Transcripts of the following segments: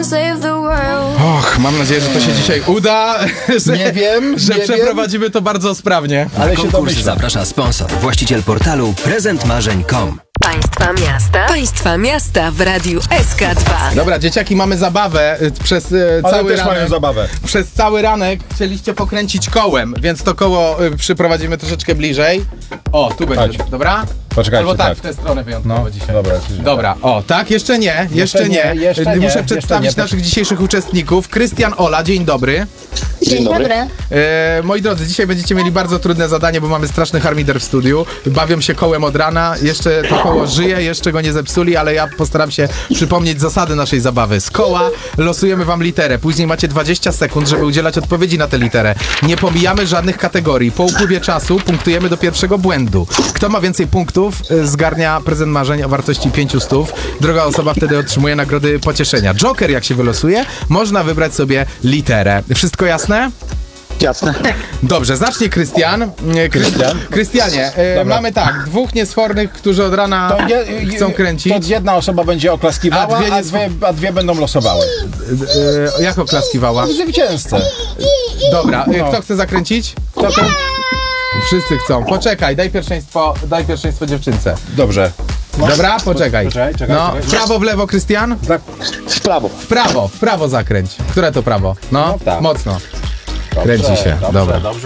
Och, mam nadzieję, że to się dzisiaj uda. Nie wiem, że nie przeprowadzimy to bardzo sprawnie. Ale się Konkurs domyślam. zaprasza sponsor, właściciel portalu prezentmarzeń.com. Państwa miasta w Radiu SK2. Dobra, dzieciaki, mamy zabawę przez Ale cały też ranek. mają zabawę. Przez cały ranek chcieliście pokręcić kołem, więc to koło przyprowadzimy troszeczkę bliżej. O, tu będzie, Chodź. dobra? Poczekajcie, Albo tak, tak. w tę stronę wyjątkowo No, dzisiaj. dobra. Dobra, o, tak, jeszcze nie. Jeszcze nie. Muszę przedstawić Jeszcze nie. naszych dzisiejszych uczestników. Krystian, Ola, dzień dobry. Dzień dobry. Moi drodzy, dzisiaj będziecie mieli bardzo trudne zadanie, bo mamy straszny harmider w studiu. Bawią się kołem od rana, jeszcze to koło żyje, jeszcze go nie zepsuli, ale ja postaram się przypomnieć zasady naszej zabawy. Z koła losujemy wam literę, później macie 20 sekund, żeby udzielać odpowiedzi na tę literę. Nie pomijamy żadnych kategorii. Po upływie czasu punktujemy do pierwszego błędu. Kto ma więcej punktów, zgarnia prezent marzeń o wartości 500. Druga osoba wtedy otrzymuje nagrody pocieszenia. Joker, jak się wylosuje, można wybrać sobie literę. Wszystko jasne? Jasne. Dobrze, zacznie Krystian. Krystianie, Dobra. mamy tak, dwóch niesfornych, którzy od rana chcą kręcić. To jedna osoba będzie oklaskiwała, a dwie będą losowały. Jak oklaskiwała? Zwycięzcę. Dobra, No. kto chce zakręcić? Wszyscy chcą. Poczekaj, daj pierwszeństwo dziewczynce. Dobrze. Dobra, poczekaj. Czekaj. No, w prawo, w lewo, Krystian? W prawo. W prawo zakręć. Które to prawo? No, No tak. mocno. Kręci się, dobra. Dobrze.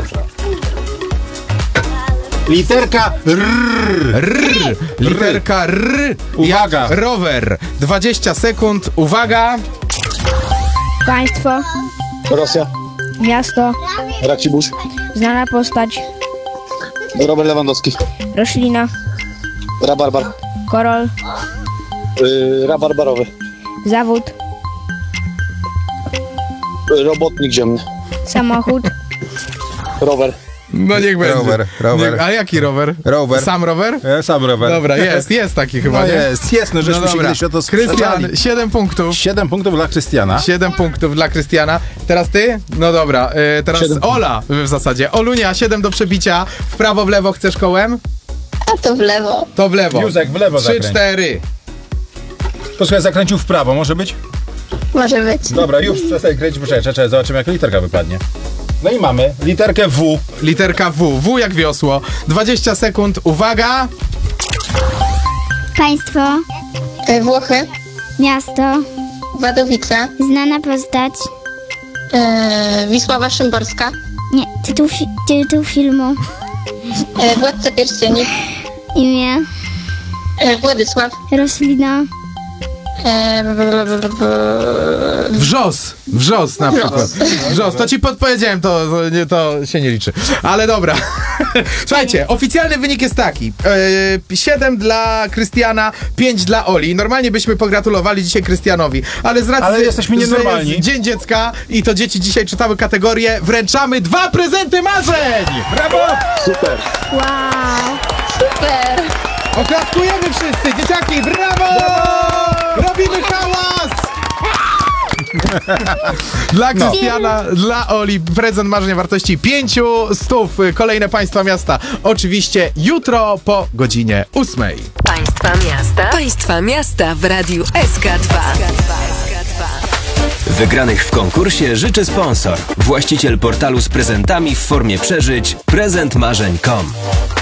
Literka R. Literka R. Uwaga. Jak rower. 20 sekund, uwaga. Państwo, Rosja. miasto, Racibórz. znana postać, Robert Lewandowski. roślina, Rabarbar. korol, Rabarbarowy. zawód, Robotnik ziemny. samochód, Rower. No niech będzie. Rower. Nie, a jaki rower? Rower. Sam rower? Sam rower. Dobra, jest taki chyba, No nie? jest, no żeśmy się dobra. kiedyś o to Krystian, sprzeczali. 7 punktów. 7 punktów dla Krystiana. 7 punktów dla Krystiana. Teraz ty? No dobra, teraz 7 Ola w zasadzie. Olunia, 7 do przebicia. W prawo, w lewo chcesz kołem? A to w lewo. To w lewo. Józek, w lewo 3, zakręć. 4. Posłuchaj, zakręcił w prawo, może być? Może być. Dobra, już przestań kręcić, poczekaj, zobaczymy jak literka wypadnie. No i mamy literkę W. Literka W. W jak wiosło. 20 sekund. Uwaga. państwo, Włochy. miasto, Wadowice. znana postać, Wisława Szymborska. nie, tytuł filmu, Władca Pierścieni. imię, Władysław. roślina, Wrzos na przykład. Wrzos, to ci podpowiedziałem, to się nie liczy. Ale dobra. Słuchajcie, oficjalny wynik jest taki. 7 dla Krystiana, 5 dla Oli. Normalnie byśmy pogratulowali dzisiaj Krystianowi, ale z racji, Ale jesteśmy nienormalni. że jest Dzień Dziecka i to dzieci dzisiaj czytały kategorię, wręczamy 2 prezenty marzeń! Brawo! Super. wow, Super. Oklaskujemy wszyscy, dzieciaki, brawo! Robimy hałas! Dla Krystiana, dla Oli prezent marzenia wartości 500. Kolejne państwa oczywiście jutro po godzinie 8. Państwa miasta w Radiu SK2. Wygranych w konkursie życzy sponsor, właściciel portalu z prezentami w formie przeżyć prezentmarzeń.com.